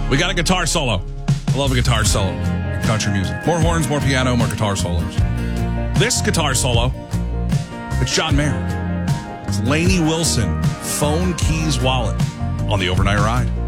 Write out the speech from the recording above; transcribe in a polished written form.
We got a guitar solo. I love a guitar solo in country music. More horns, more piano, more guitar solos. This guitar solo, it's John Mayer. It's Lainey Wilson, Phone Keys Wallet on the Overnight Ride.